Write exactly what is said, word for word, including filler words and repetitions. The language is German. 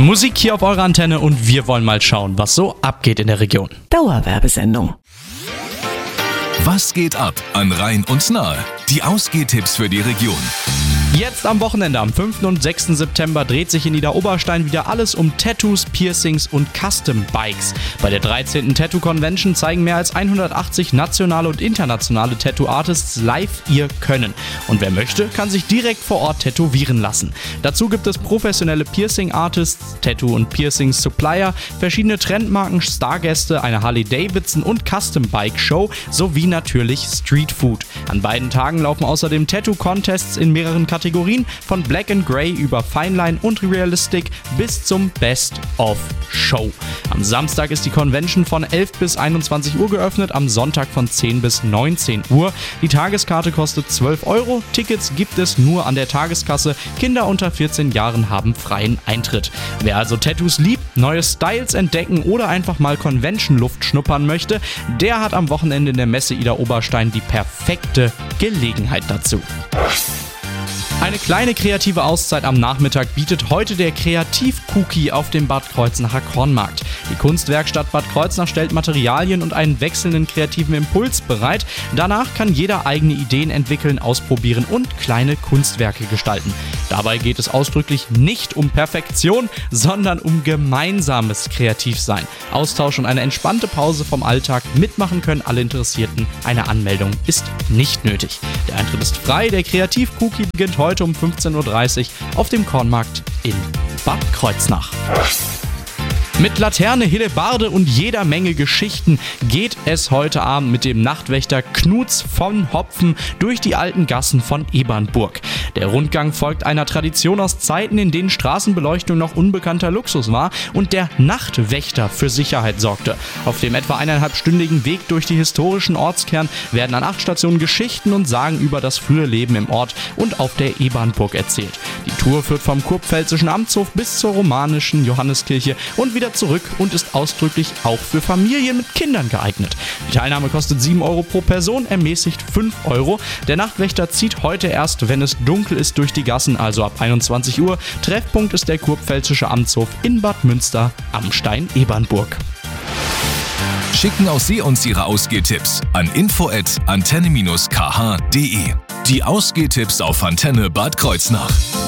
Musik hier auf eurer Antenne und wir wollen mal schauen, was so abgeht in der Region. Dauerwerbesendung. Was geht ab an Rhein und Nahe? Die Ausgehtipps für die Region. Jetzt am Wochenende, am fünften und sechsten September, dreht sich in Niederoberstein wieder alles um Tattoos, Piercings und Custom Bikes. Bei der dreizehnten Tattoo Convention zeigen mehr als hundertachtzig nationale und internationale Tattoo-Artists live ihr Können. Und wer möchte, kann sich direkt vor Ort tätowieren lassen. Dazu gibt es professionelle Piercing-Artists, Tattoo- und Piercing-Supplier, verschiedene Trendmarken, Stargäste, eine Harley-Davidson- und Custom-Bike-Show sowie natürlich Street Food. An beiden Tagen laufen außerdem Tattoo-Contests in mehreren Kategorien, von Black and Grey über Fineline und Realistic bis zum Best of Show. Am Samstag ist die Convention von elf bis einundzwanzig Uhr geöffnet, am Sonntag von zehn bis neunzehn Uhr. Die Tageskarte kostet zwölf Euro, Tickets gibt es nur an der Tageskasse. Kinder unter vierzehn Jahren haben freien Eintritt. Wer also Tattoos liebt, neue Styles entdecken oder einfach mal Convention-Luft schnuppern möchte, der hat am Wochenende in der Messe Ida Oberstein die perfekte Gelegenheit dazu. Eine kleine kreative Auszeit am Nachmittag bietet heute der Kreativ-Cookie auf dem Bad Kreuznacher Kornmarkt. Die Kunstwerkstatt Bad Kreuznach stellt Materialien und einen wechselnden kreativen Impuls bereit. Danach kann jeder eigene Ideen entwickeln, ausprobieren und kleine Kunstwerke gestalten. Dabei geht es ausdrücklich nicht um Perfektion, sondern um gemeinsames Kreativsein. Austausch und eine entspannte Pause vom Alltag. Mitmachen können alle Interessierten. Eine Anmeldung ist nicht nötig. Der Eintritt ist frei. Der Kreativ-Cookie beginnt heute um fünfzehn Uhr dreißig auf dem Kornmarkt in Bad Kreuznach. Mit Laterne, Hellebarde und jeder Menge Geschichten geht es heute Abend mit dem Nachtwächter Knuts von Hopfen durch die alten Gassen von Ebernburg. Der Rundgang folgt einer Tradition aus Zeiten, in denen Straßenbeleuchtung noch unbekannter Luxus war und der Nachtwächter für Sicherheit sorgte. Auf dem etwa eineinhalbstündigen Weg durch die historischen Ortskern werden an acht Stationen Geschichten und Sagen über das frühe Leben im Ort und auf der Ebernburg erzählt. Die Tour führt vom kurpfälzischen Amtshof bis zur romanischen Johanneskirche und wieder zurück und ist ausdrücklich auch für Familien mit Kindern geeignet. Die Teilnahme kostet sieben Euro pro Person, ermäßigt fünf Euro. Der Nachtwächter zieht heute erst, wenn es dunkel ist, durch die Gassen, also ab einundzwanzig Uhr. Treffpunkt ist der kurpfälzische Amtshof in Bad Münster am Stein Ebernburg. Schicken auch Sie uns Ihre Ausgehtipps an info at antenne dash k h punkt de. Die Ausgehtipps auf Antenne Bad Kreuznach.